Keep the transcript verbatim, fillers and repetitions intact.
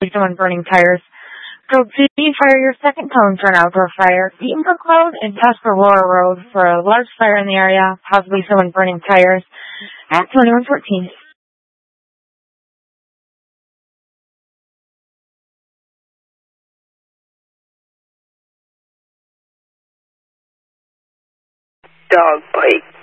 someone burning tires. Code C, fire your second cone for an outdoor fire. Eatonbrook Road and Casper Aurora Road for a large fire in the area, possibly someone burning tires at twenty-one fourteen. Dog bite.